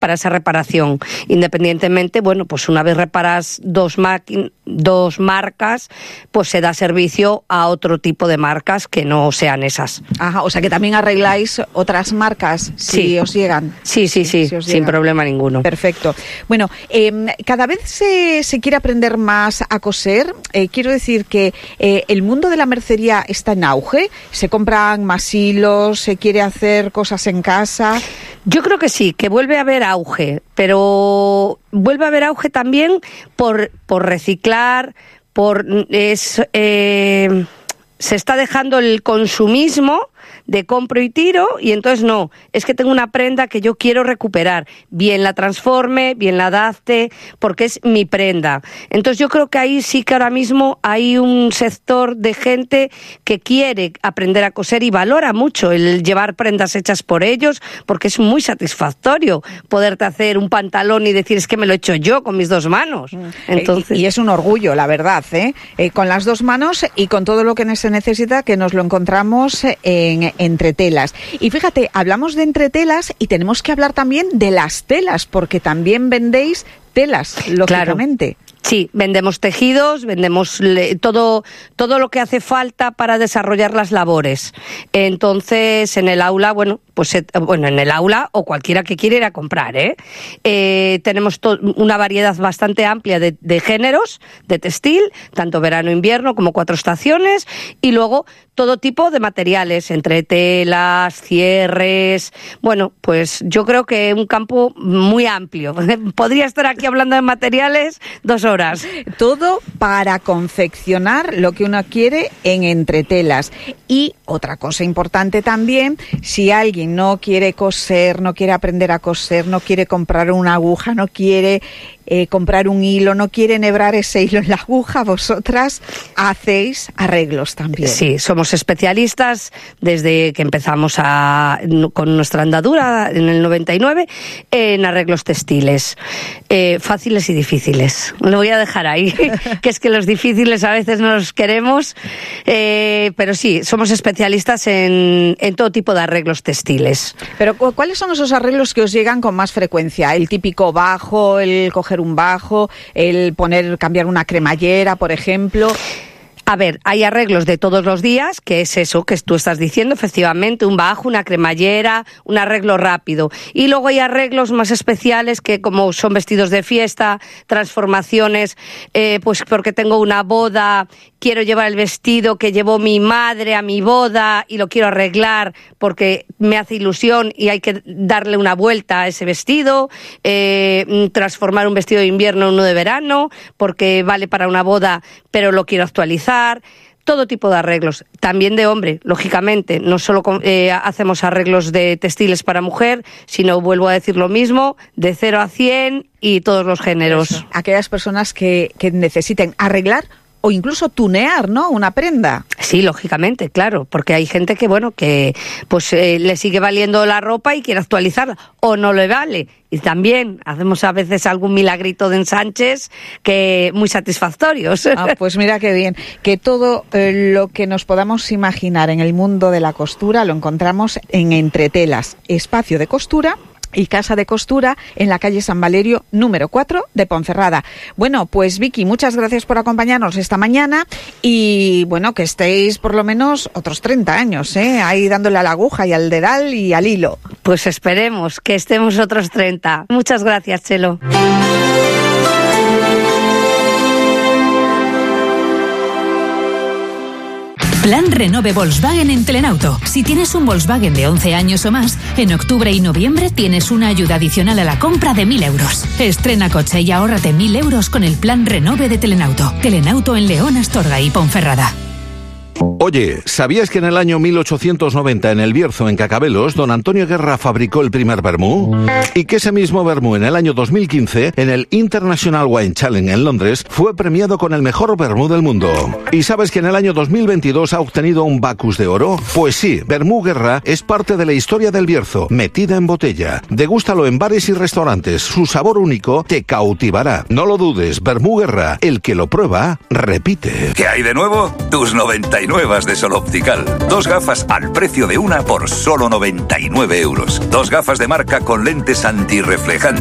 para esa reparación. Independientemente, bueno, pues una vez reparas dos marcas, pues se da servicio a otro tipo de marcas que no sean esas. Ajá, o sea que también arregláis otras marcas si os llegan. Sí, sin problema ninguno. Perfecto. Bueno, cada vez se quiere aprender más a coser. Quiero decir que el mundo de la mercería está en auge. Se compran más hilos, se quiere hacer cosas en casa. Yo creo que sí, que vuelve a haber auge, pero vuelve a haber auge también por reciclar, se está dejando el consumismo de compro y tiro, y entonces no, es que tengo una prenda que yo quiero recuperar, bien la transforme, bien la adapte, porque es mi prenda. Entonces yo creo que ahí sí que ahora mismo hay un sector de gente que quiere aprender a coser y valora mucho el llevar prendas hechas por ellos, porque es muy satisfactorio poderte hacer un pantalón y decir, es que me lo he hecho yo con mis dos manos. Entonces... Y es un orgullo, la verdad, con las dos manos y con todo lo que se necesita, que nos lo encontramos en Entretelas. Y fíjate, hablamos de entretelas y tenemos que hablar también de las telas, porque también vendéis telas, lógicamente. Claro. Sí, vendemos tejidos, vendemos todo lo que hace falta para desarrollar las labores. Entonces, en el aula, en el aula o cualquiera que quiera ir a comprar, tenemos una variedad bastante amplia de géneros de textil, tanto verano-invierno como 4 estaciones, y luego todo tipo de materiales, entre telas, cierres. Bueno, pues yo creo que un campo muy amplio. Podría estar aquí hablando de materiales 2 horas. Todo para confeccionar lo que uno quiere en Entretelas. Y otra cosa importante también, si alguien no quiere coser, no quiere aprender a coser, no quiere comprar una aguja, no quiere comprar un hilo, no quiere enhebrar ese hilo en la aguja, vosotras hacéis arreglos también. Sí, somos especialistas desde que empezamos con nuestra andadura en el 99 en arreglos textiles, fáciles y difíciles. Lo voy a dejar ahí, que es que los difíciles a veces no los queremos, pero sí, somos especialistas en todo tipo de arreglos textiles. Pero ¿cuáles son esos arreglos que os llegan con más frecuencia? El típico bajo, el coger un bajo, el cambiar una cremallera, por ejemplo. A ver, hay arreglos de todos los días, que es eso que tú estás diciendo, efectivamente, un bajo, una cremallera, un arreglo rápido. Y luego hay arreglos más especiales que, como son vestidos de fiesta, transformaciones, pues porque tengo una boda, quiero llevar el vestido que llevó mi madre a mi boda y lo quiero arreglar porque me hace ilusión y hay que darle una vuelta a ese vestido, transformar un vestido de invierno en uno de verano porque vale para una boda pero lo quiero actualizar. Todo tipo de arreglos, también de hombre, lógicamente, no solo hacemos arreglos de textiles para mujer, sino, vuelvo a decir lo mismo, de 0 a 100 y todos los géneros. Eso. Aquellas personas que necesiten arreglar o incluso tunear, ¿no?, una prenda. Sí, lógicamente, claro, porque hay gente que, le sigue valiendo la ropa y quiere actualizarla, o no le vale. Y también hacemos a veces algún milagrito de ensanches que muy satisfactorios. Pues mira qué bien, que todo lo que nos podamos imaginar en el mundo de la costura lo encontramos en Entretelas, espacio de costura y casa de costura en la calle San Valerio número 4 de Ponferrada. Bueno, pues Vicky, muchas gracias por acompañarnos esta mañana y que estéis por lo menos otros 30 años, ahí dándole a la aguja y al dedal y al hilo. Pues esperemos que estemos otros 30. Muchas gracias, Chelo. Plan Renove Volkswagen en Telenauto. Si tienes un Volkswagen de 11 años o más, en octubre y noviembre tienes una ayuda adicional a la compra de 1.000 euros. Estrena coche y ahórrate 1.000 euros con el Plan Renove de Telenauto. Telenauto en León, Astorga y Ponferrada. Oye, ¿sabías que en el año 1890 en El Bierzo, en Cacabelos, don Antonio Guerra fabricó el primer vermú? Y que ese mismo vermú en el año 2015, en el International Wine Challenge en Londres, fue premiado con el mejor vermú del mundo. ¿Y sabes que en el año 2022 ha obtenido un Bacus de oro? Pues sí, Vermú Guerra es parte de la historia del Bierzo, metida en botella. Degústalo en bares y restaurantes, su sabor único te cautivará. No lo dudes, Vermú Guerra, el que lo prueba, repite. ¿Qué hay de nuevo? Tus 99 nuevas de Sol Optical. 2 gafas al precio de una por solo 99 euros. 2 gafas de marca con lentes antirreflejantes